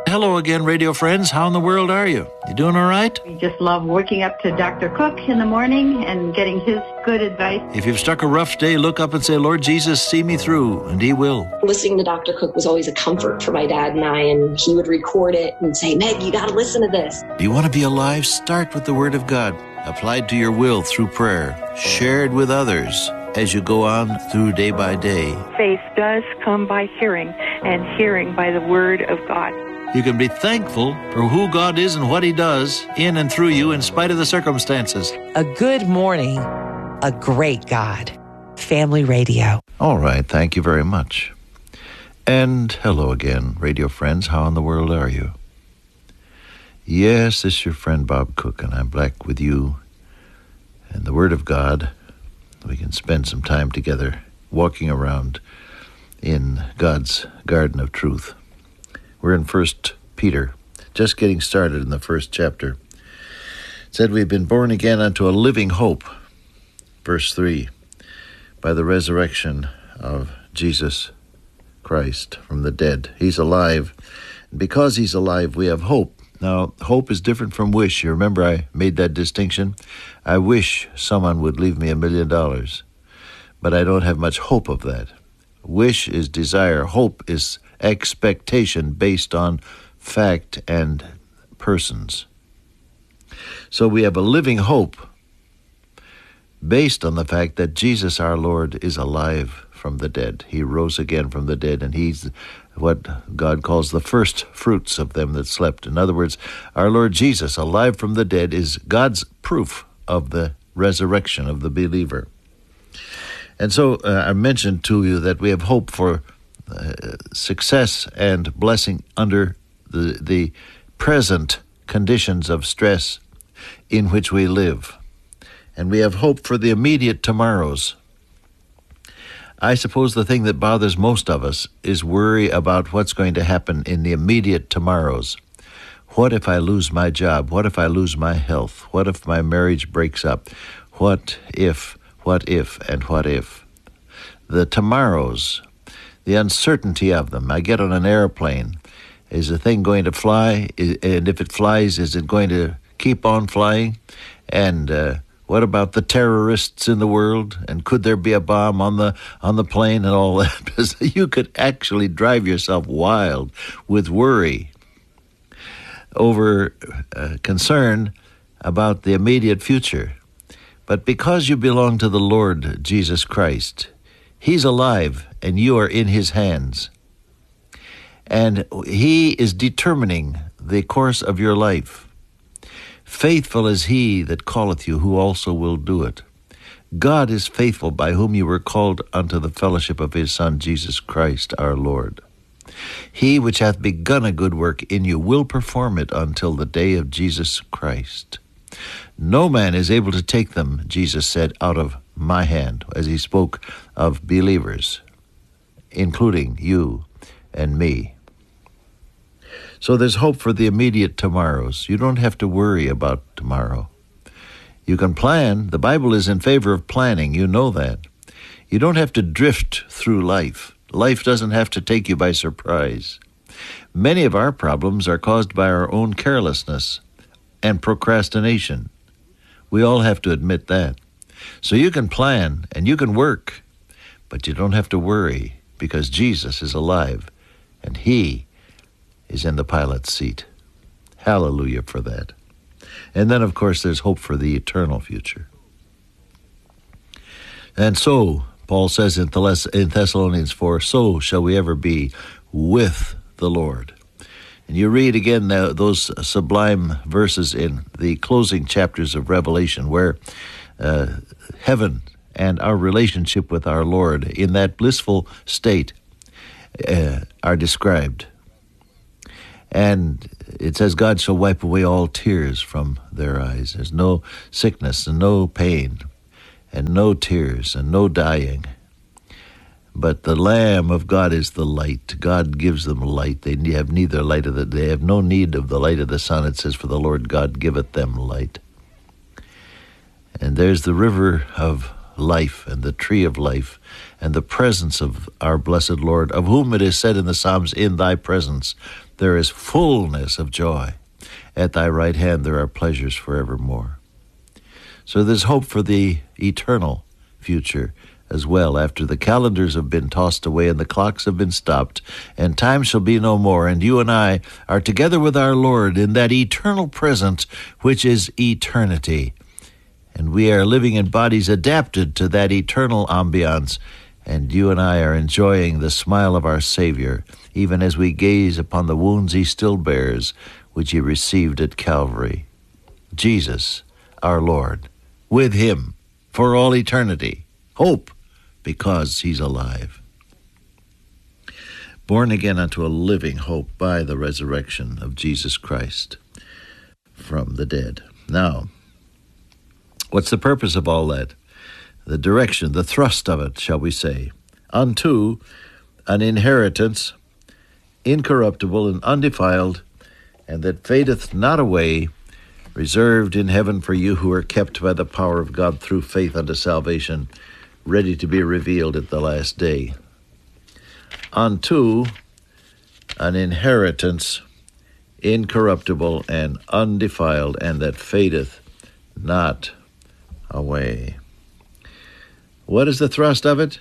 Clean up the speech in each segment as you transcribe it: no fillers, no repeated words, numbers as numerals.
Hello again, radio friends. How in the world are you? You doing all right? We just love waking up to Dr. Cook in the morning and getting his good advice. If you've struck a rough day, look up and say, Lord Jesus, see me through, and he will. Listening to Dr. Cook was always a comfort for my dad and I, and he would record it and say, Meg, you got to listen to this. Do you want to be alive? Start with the Word of God, applied to your will through prayer, shared with others as you go on through day by day. Faith does come by hearing, and hearing by the Word of God. You can be thankful for who God is and what he does in and through you in spite of the circumstances. A good morning, a great God. Family Radio. All right, thank you very much. And hello again, radio friends. How in the world are you? Yes, this is your friend Bob Cook, and I'm back with you and the Word of God. We can spend some time together walking around in God's garden of truth. We're in 1 Peter, just getting started in the first chapter. It said we've been born again unto a living hope. Verse 3, by the resurrection of Jesus Christ from the dead. He's alive. And because he's alive, we have hope. Now, hope is different from wish. You remember I made that distinction? I wish someone would leave me $1 million, but I don't have much hope of that. Wish is desire. Hope is expectation based on fact and persons. So we have a living hope based on the fact that Jesus our Lord is alive from the dead. He rose again from the dead, and he's what God calls the first fruits of them that slept. In other words, our Lord Jesus, alive from the dead, is God's proof of the resurrection of the believer. And so I mentioned to you that we have hope for success and blessing under the present conditions of stress in which we live. And we have hope for the immediate tomorrows. I suppose the thing that bothers most of us is worry about what's going to happen in the immediate tomorrows. What if I lose my job? What if I lose my health? What if my marriage breaks up? What if, and what if? The tomorrows, the uncertainty of them. I get on an airplane. Is the thing going to fly? And if it flies, is it going to keep on flying? And what about the terrorists in the world? And could there be a bomb on the plane and all that? Because you could actually drive yourself wild with worry over concern about the immediate future. But because you belong to the Lord Jesus Christ, he's alive and you are in his hands. And he is determining the course of your life. Faithful is he that calleth you, who also will do it. God is faithful, by whom you were called unto the fellowship of his Son, Jesus Christ our Lord. He which hath begun a good work in you will perform it until the day of Jesus Christ. No man is able to take them, Jesus said, out of my hand, as he spoke of believers, including you and me. So there's hope for the immediate tomorrows. You don't have to worry about tomorrow. You can plan. The Bible is in favor of planning. You know that. You don't have to drift through life. Life doesn't have to take you by surprise. Many of our problems are caused by our own carelessness and procrastination. We all have to admit that. So you can plan and you can work, but you don't have to worry because Jesus is alive and he is in the pilot's seat. Hallelujah for that. And then, of course, there's hope for the eternal future. And so, Paul says in Thessalonians 4, so shall we ever be with the Lord. And you read again those sublime verses in the closing chapters of Revelation where heaven and our relationship with our Lord in that blissful state are described. And it says, God shall wipe away all tears from their eyes. There's no sickness and no pain and no tears and no dying. But the Lamb of God is the light. God gives them light. They have neither light of they have no need of the light of the sun. It says, for the Lord God giveth them light. And there's the river of life and the tree of life and the presence of our blessed Lord, of whom it is said in the Psalms, in thy presence there is fullness of joy. At thy right hand there are pleasures forevermore. So there's hope for the eternal future as well, after the calendars have been tossed away and the clocks have been stopped, and time shall be no more, and you and I are together with our Lord in that eternal present, which is eternity. And we are living in bodies adapted to that eternal ambiance, and you and I are enjoying the smile of our Savior, even as we gaze upon the wounds he still bears, which he received at Calvary. Jesus, our Lord, with him for all eternity. Hope, because he's alive. Born again unto a living hope by the resurrection of Jesus Christ from the dead. Now, what's the purpose of all that? The direction, the thrust of it, shall we say, unto an inheritance incorruptible and undefiled, and that fadeth not away, reserved in heaven for you who are kept by the power of God through faith unto salvation, ready to be revealed at the last day. Unto an inheritance incorruptible and undefiled, and that fadeth not away. What is the thrust of it?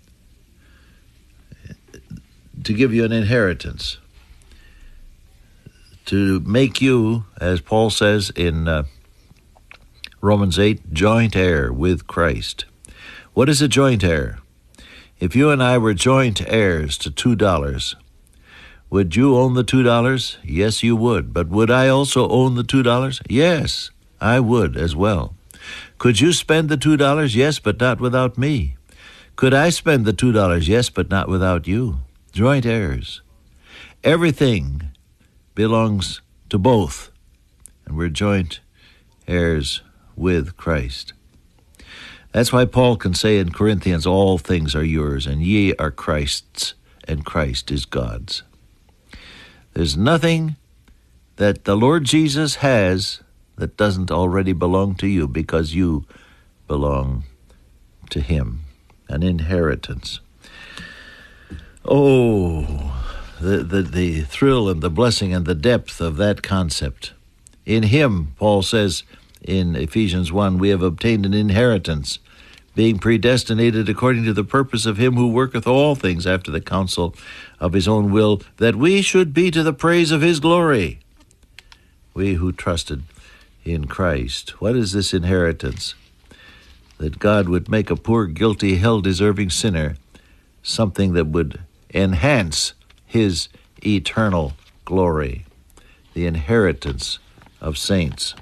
To give you an inheritance. To make you, as Paul says in Romans 8, joint heir with Christ. What is a joint heir? If you and I were joint heirs to $2, would you own the $2? Yes, you would. But would I also own the $2? Yes, I would as well. Could you spend the $2? Yes, but not without me. Could I spend the $2? Yes, but not without you. Joint heirs. Everything belongs to both, and we're joint heirs with Christ. That's why Paul can say in Corinthians, all things are yours, and ye are Christ's, and Christ is God's. There's nothing that the Lord Jesus has that doesn't already belong to you, because you belong to him. An inheritance. Oh, the thrill and the blessing and the depth of that concept. In him, Paul says in Ephesians 1, we have obtained an inheritance, being predestinated according to the purpose of him who worketh all things after the counsel of his own will, that we should be to the praise of his glory. We who trusted in Christ. What is this inheritance? That God would make a poor, guilty, hell-deserving sinner something that would enhance his eternal glory, the inheritance of saints.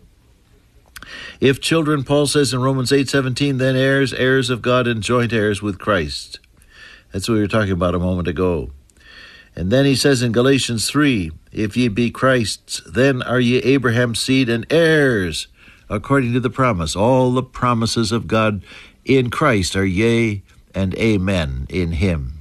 If children, Paul says in Romans 8:17, then heirs, heirs of God, and joint heirs with Christ. That's what we were talking about a moment ago. And then he says in Galatians 3, if ye be Christ's, then are ye Abraham's seed and heirs, according to the promise. All the promises of God in Christ are yea and amen in him.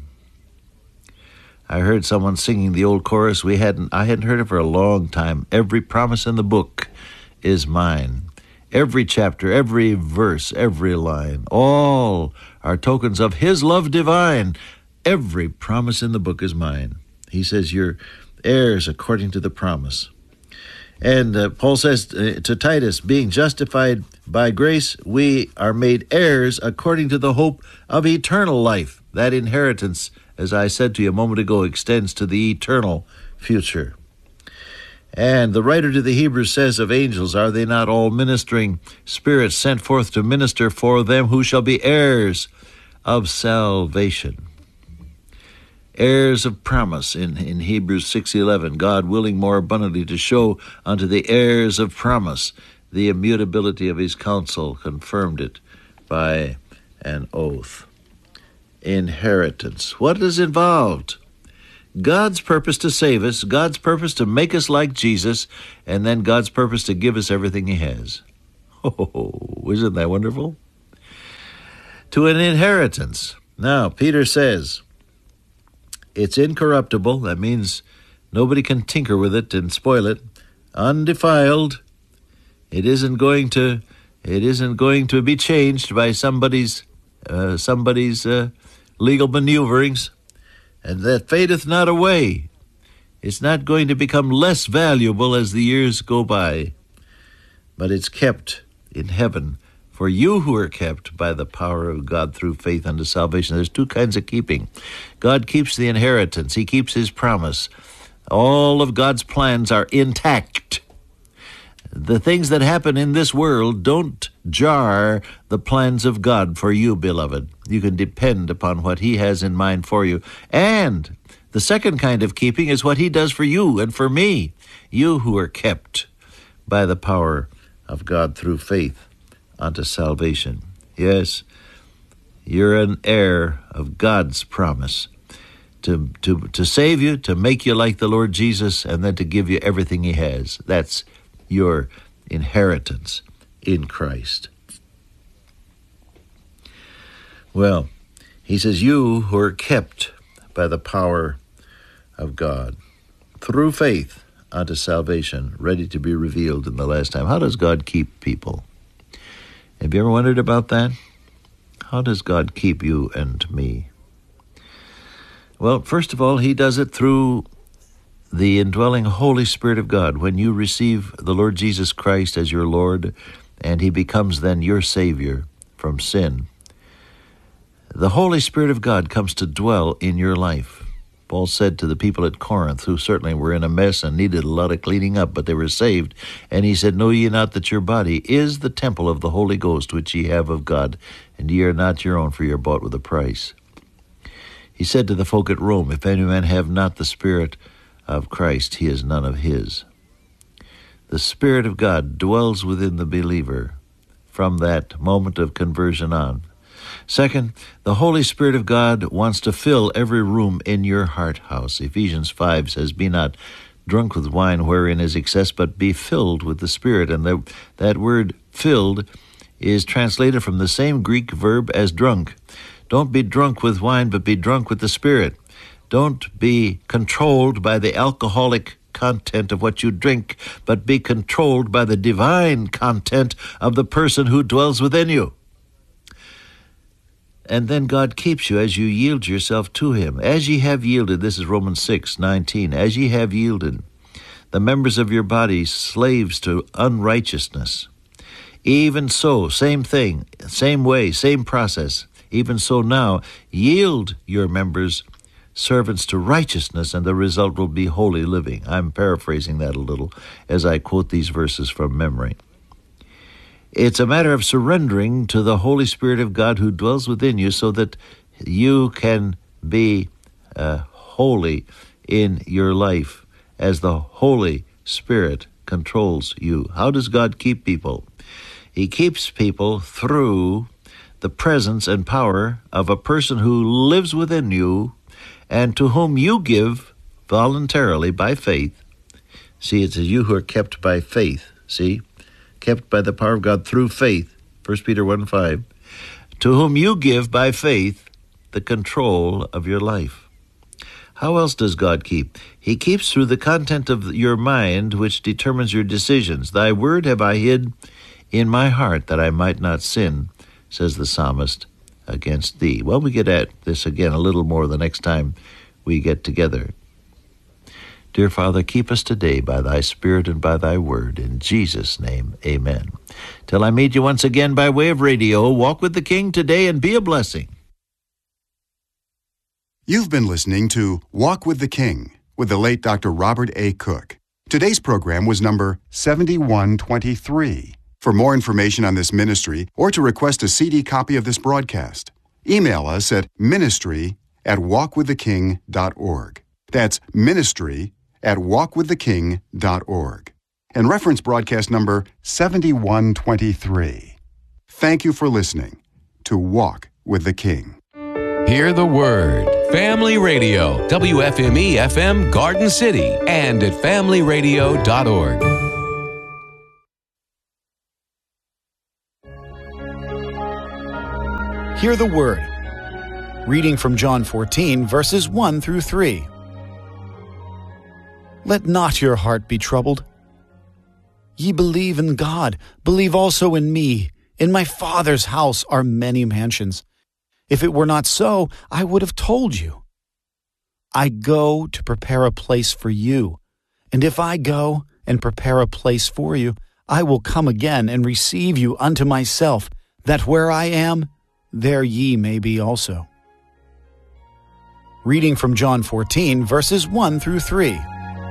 I heard someone singing the old chorus I hadn't heard it for a long time. Every promise in the book is mine. Every chapter, every verse, every line, all are tokens of his love divine. Every promise in the book is mine. He says you're heirs according to the promise. And Paul says to Titus, being justified by grace, we are made heirs according to the hope of eternal life. That inheritance, as I said to you a moment ago, extends to the eternal future. And the writer to the Hebrews says of angels, are they not all ministering spirits sent forth to minister for them who shall be heirs of salvation? Heirs of promise in Hebrews 6:11, God willing more abundantly to show unto the heirs of promise the immutability of his counsel, confirmed it by an oath. Inheritance. What is involved? God's purpose to save us, God's purpose to make us like Jesus, and then God's purpose to give us everything he has. Oh, isn't that wonderful? To an inheritance. Now, Peter says, it's incorruptible. That means nobody can tinker with it and spoil it. Undefiled. It isn't going to be changed by somebody's legal maneuverings. And that fadeth not away. It's not going to become less valuable as the years go by, but it's kept in heaven for you who are kept by the power of God through faith unto salvation. There's two kinds of keeping. God keeps the inheritance. He keeps his promise. All of God's plans are intact. The things that happen in this world don't jar the plans of God for you, beloved. You can depend upon what he has in mind for you. And the second kind of keeping is what he does for you and for me, you who are kept by the power of God through faith unto salvation. Yes, you're an heir of God's promise to save you, to make you like the Lord Jesus, and then to give you everything he has. That's your inheritance in Christ. Well, he says, you who are kept by the power of God through faith unto salvation, ready to be revealed in the last time. How does God keep people? Have you ever wondered about that? How does God keep you and me? Well, first of all, he does it through the indwelling Holy Spirit of God. When you receive the Lord Jesus Christ as your Lord, and he becomes then your Savior from sin, the Holy Spirit of God comes to dwell in your life. Paul said to the people at Corinth, who certainly were in a mess and needed a lot of cleaning up, but they were saved, and he said, know ye not that your body is the temple of the Holy Ghost, which ye have of God, and ye are not your own, for ye are bought with a price. He said to the folk at Rome, if any man have not the Spirit of Christ, he is none of his. The Spirit of God dwells within the believer from that moment of conversion on. Second, the Holy Spirit of God wants to fill every room in your heart house. Ephesians 5 says, be not drunk with wine wherein is excess, but be filled with the Spirit. And that word filled is translated from the same Greek verb as drunk. Don't be drunk with wine, but be drunk with the Spirit. Don't be controlled by the alcoholic content of what you drink, but be controlled by the divine content of the person who dwells within you. And then God keeps you as you yield yourself to him. As ye have yielded, this is Romans 6:19, as ye have yielded the members of your body slaves to unrighteousness, even so, same thing, same way, same process, even so now, yield your members servants to righteousness, and the result will be holy living. I'm paraphrasing that a little as I quote these verses from memory. It's a matter of surrendering to the Holy Spirit of God who dwells within you so that you can be holy in your life as the Holy Spirit controls you. How does God keep people? He keeps people through the presence and power of a person who lives within you and to whom you give voluntarily by faith. See, it says you who are kept by faith. See? Kept by the power of God through faith, 1 Peter 1:5, to whom you give by faith the control of your life. How else does God keep? He keeps through the content of your mind, which determines your decisions. Thy word have I hid in my heart, that I might not sin, says the psalmist, against thee. Well, we get at this again a little more the next time we get together. Dear Father, keep us today by thy Spirit and by thy word. In Jesus' name, amen. Till I meet you once again by way of radio, walk with the King today and be a blessing. You've been listening to Walk with the King with the late Dr. Robert A. Cook. Today's program was number 7123. For more information on this ministry or to request a CD copy of this broadcast, email us at ministry@walkwiththeking.org. That's ministry@walkwiththeking.org. And reference broadcast number 7123. Thank you for listening to Walk with the King. Hear the Word. Family Radio, WFME-FM Garden City, and at familyradio.org. Hear the Word. Reading from John 14, verses 1 through 3. Let not your heart be troubled. Ye believe in God, believe also in me. In my Father's house are many mansions. If it were not so, I would have told you. I go to prepare a place for you. And if I go and prepare a place for you, I will come again and receive you unto myself, that where I am, there ye may be also. Reading from John 14, verses 1 through 3.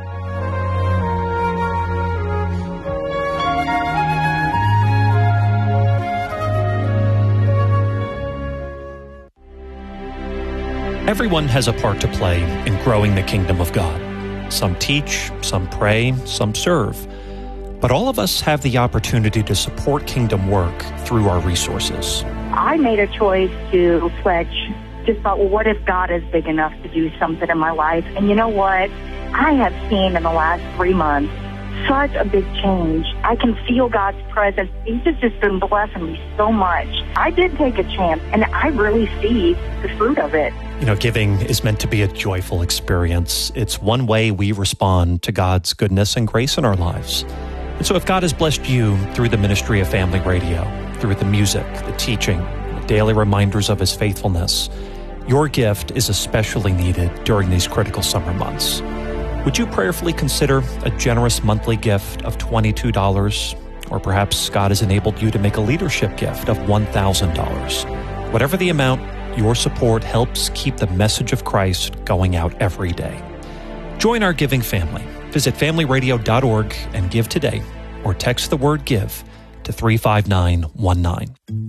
Everyone has a part to play in growing the kingdom of God. Some teach, some pray, some serve. But all of us have the opportunity to support kingdom work through our resources. I made a choice to pledge. Just thought, well, what if God is big enough to do something in my life? And you know what? I have seen in the last 3 months such a big change. I can feel God's presence. He's just been blessing me so much. I did take a chance, and I really see the fruit of it. You know, giving is meant to be a joyful experience. It's one way we respond to God's goodness and grace in our lives. And so if God has blessed you through the ministry of Family Radio, through the music, the teaching, the daily reminders of His faithfulness, your gift is especially needed during these critical summer months. Would you prayerfully consider a generous monthly gift of $22? Or perhaps God has enabled you to make a leadership gift of $1,000. Whatever the amount, your support helps keep the message of Christ going out every day. Join our giving family. Visit familyradio.org and give today, or text the word GIVE to 35919.